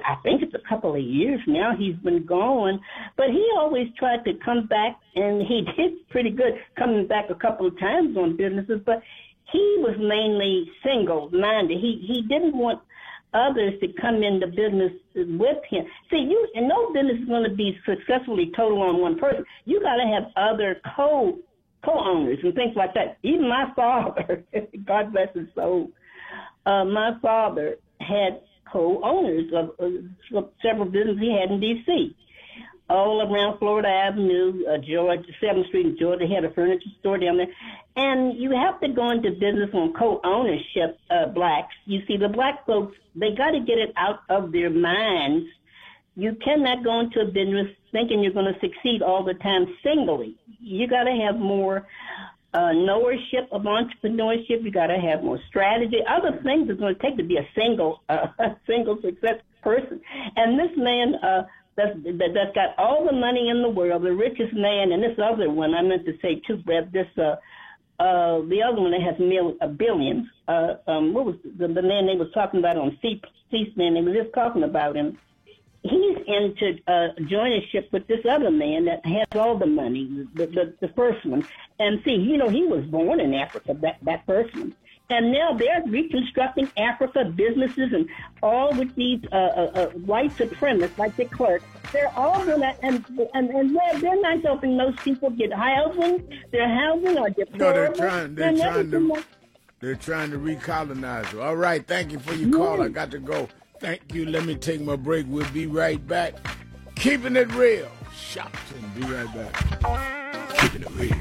I think it's a couple of years now he's been gone, but he always tried to come back, and he did pretty good coming back a couple of times on businesses, but he was mainly single-minded. He didn't want others to come into business with him. See, and no business is going to be successfully total on one person. You got to have other co-owners and things like that. Even my father, God bless his soul, my father had co-owners of several businesses he had in D.C., all around Florida Avenue, Georgia, 7th Street in Georgia. He had a furniture store down there. And you have to go into business on co-ownership, blacks. You see, the black folks, they got to get it out of their minds. You cannot go into a business thinking you're going to succeed all the time singly. You got to have more knowership of entrepreneurship. You got to have more strategy. Other things it's going to take to be a single success person. And this man, that's got all the money in the world, the richest man, and this other one, I meant to say too, Brett, the other one that has billions. What was the man they was talking about on C-SPAN? They were just talking about him. He's into joinership with this other man that has all the money, the first one. And see, he was born in Africa, that first one. And now they're reconstructing Africa businesses and all with these white supremacists like the clerk. They're all doing that, and they're not helping those people get housing. Their housing or deplorable. No, they're trying to recolonize her. All right, thank you for your call. I got to go. Thank you. Let me take my break. We'll be right back. Keeping it real. Shopton. Be right back. Keeping it real.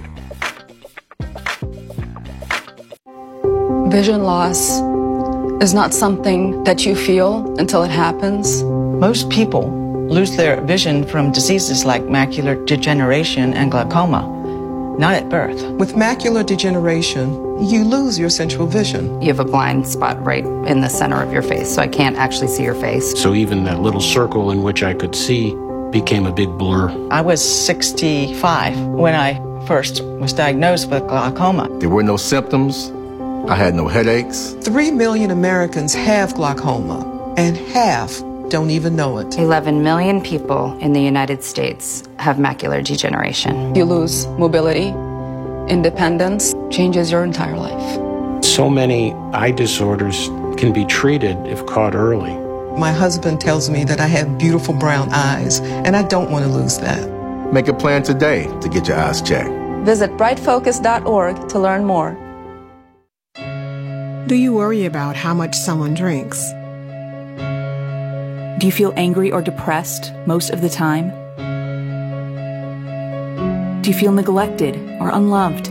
Vision loss is not something that you feel until it happens. Most people lose their vision from diseases like macular degeneration and glaucoma, not at birth. With macular degeneration, you lose your central vision. You have a blind spot right in the center of your face, so I can't actually see your face. So even that little circle in which I could see became a big blur. I was 65 when I first was diagnosed with glaucoma. There were no symptoms. I had no headaches. 3 million Americans have glaucoma, and half don't even know it. 11 million people in the United States have macular degeneration. You lose mobility, independence, changes your entire life. So many eye disorders can be treated if caught early. My husband tells me that I have beautiful brown eyes, and I don't want to lose that. Make a plan today to get your eyes checked. Visit brightfocus.org to learn more. Do you worry about how much someone drinks? Do you feel angry or depressed most of the time? Do you feel neglected or unloved?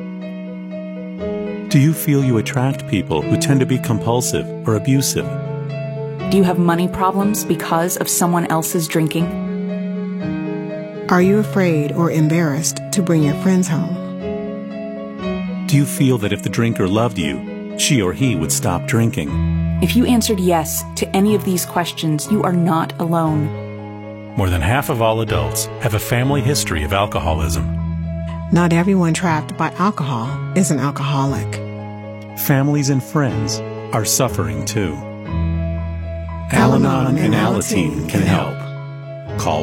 Do you feel you attract people who tend to be compulsive or abusive? Do you have money problems because of someone else's drinking? Are you afraid or embarrassed to bring your friends home? Do you feel that if the drinker loved you, she or he would stop drinking? If you answered yes to any of these questions, you are not alone. More than half of all adults have a family history of alcoholism. Not everyone trapped by alcohol is an alcoholic. Families and friends are suffering too. Al-Anon and Alateen can help. Call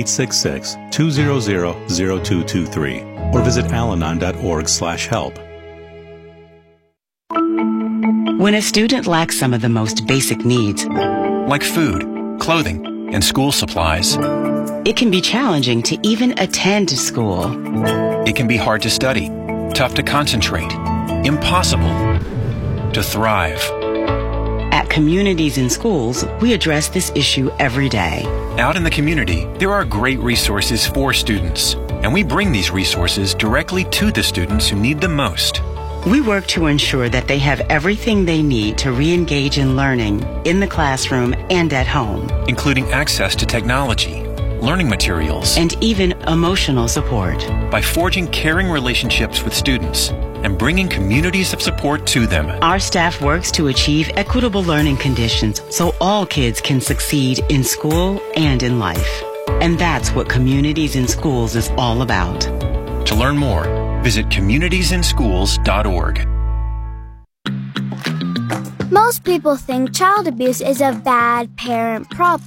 1-866-200-0223 or visit alanon.org/help. When a student lacks some of the most basic needs, like food, clothing, and school supplies, it can be challenging to even attend school. It can be hard to study, tough to concentrate, impossible to thrive. At Communities in Schools, we address this issue every day. Out in the community, there are great resources for students, and we bring these resources directly to the students who need them most. We work to ensure that they have everything they need to re-engage in learning in the classroom and at home, including access to technology, learning materials, and even emotional support. By forging caring relationships with students and bringing communities of support to them, our staff works to achieve equitable learning conditions so all kids can succeed in school and in life. And that's what Communities in Schools is all about. To learn more, visit communitiesinschools.org. Most people think child abuse is a bad parent problem.